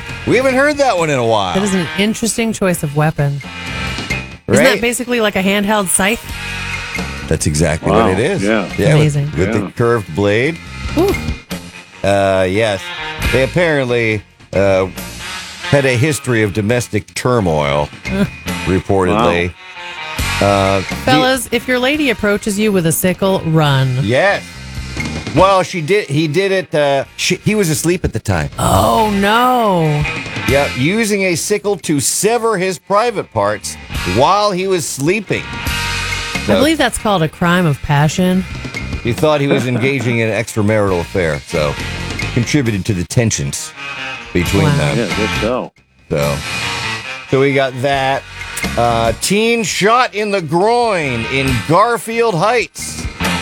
We haven't heard that one in a while. That is an interesting choice of weapon. Right? Isn't that basically like a handheld scythe? That's exactly what it is. Yeah. Amazing. With the curved blade. Ooh. Yes. They apparently had a history of domestic turmoil, reportedly. Fellas, if your lady approaches you with a sickle, run. Yes. Well, he did it. He was asleep at the time. Oh, no. Yeah, using a sickle to sever his private parts while he was sleeping. I believe that's called a crime of passion. He thought he was engaging in an extramarital affair, so contributed to the tensions between them. Yeah, I guess so. So we got that. Teen shot in the groin in Garfield Heights.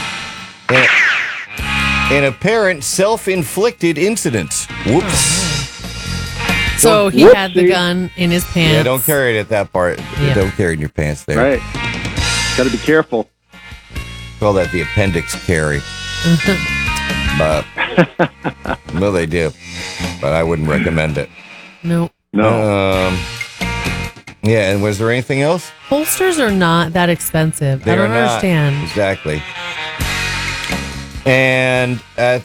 An apparent self-inflicted incident. Whoops. So he had the gun in his pants. Yeah, don't carry it at that part. Yeah. Don't carry it in your pants there. Right. Got to be careful. Call that the appendix carry. But, well, they do. But I wouldn't recommend it. No. No. Yeah, and was there anything else? Holsters are not that expensive. I don't understand. Exactly. And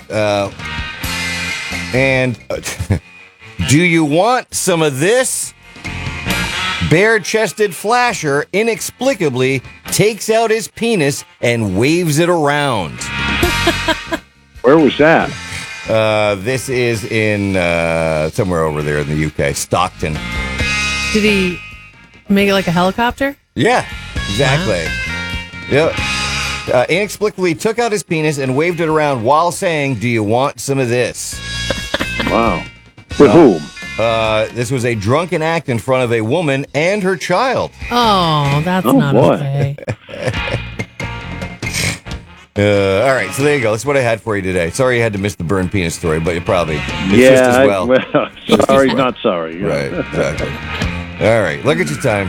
do you want some of this? Bare-chested flasher inexplicably takes out his penis and waves it around. Where was that? This is in somewhere over there in the UK, Stockton. Did he make it like a helicopter? Yeah, exactly. Yep. Inexplicably took out his penis and waved it around while saying, "Do you want some of this?" Wow. With whom? This was a drunken act in front of a woman and her child. Oh, that's not boy. okay. All right, so there you go. That's what I had for you today. Sorry you had to miss the burn penis story, but you probably it's just as well. Sorry, not sorry. Right, exactly. All right, look at your time.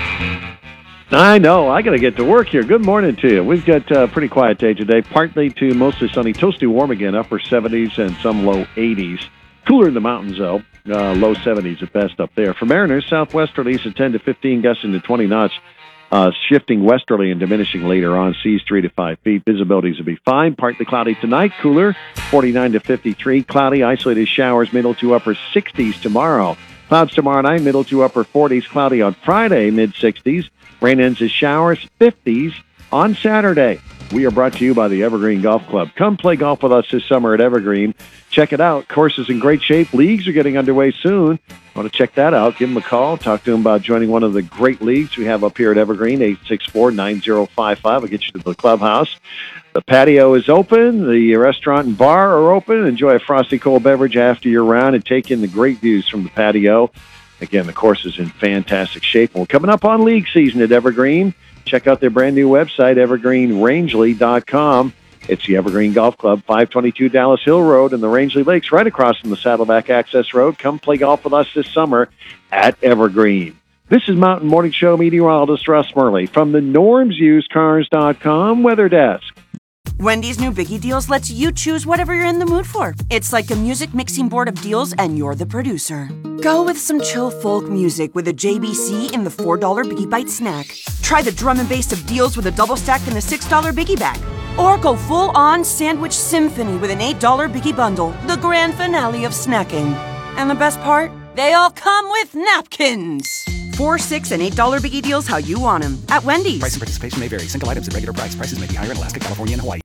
I know. I got to get to work here. Good morning to you. We've got a pretty quiet day today. Partly to mostly sunny, toasty warm again, upper 70s and some low 80s. Cooler in the mountains, though. Low 70s at best up there. For Mariners, southwesterlies at 10 to 15, gusting to 20 knots. Shifting westerly and diminishing later on. Seas 3 to 5 feet. Visibilities will be fine. Partly cloudy tonight. Cooler, 49 to 53. Cloudy, isolated showers, middle to upper 60s tomorrow. Clouds tomorrow night, middle to upper 40s. Cloudy on Friday, mid 60s. Rain ends as showers, 50s on Saturday. We are brought to you by the Evergreen Golf Club. Come play golf with us this summer at Evergreen. Check it out. Course is in great shape. Leagues are getting underway soon. Want to check that out? Give them a call. Talk to them about joining one of the great leagues we have up here at Evergreen, 864-9055. I'll get you to the clubhouse. The patio is open. The restaurant and bar are open. Enjoy a frosty cold beverage after your round and take in the great views from the patio. Again, the course is in fantastic shape. We're coming up on league season at Evergreen. Check out their brand new website, evergreenrangeley.com. It's the Evergreen Golf Club, 522 Dallas Hill Road in the Rangeley Lakes, right across from the Saddleback Access Road. Come play golf with us this summer at Evergreen. This is Mountain Morning Show meteorologist Russ Murley from the normsusedcars.com weather desk. Wendy's new Biggie Deals lets you choose whatever you're in the mood for. It's like a music mixing board of deals, and you're the producer. Go with some chill folk music with a JBC in the $4 Biggie Bite snack. Try the drum and bass of deals with a double stack in the $6 Biggie Bag. Or go full-on sandwich symphony with an $8 Biggie Bundle, the grand finale of snacking. And the best part? They all come with napkins. $4, $6, and $8 Biggie Deals how you want them at Wendy's. Price and participation may vary. Single items at regular price. Prices may be higher in Alaska, California, and Hawaii.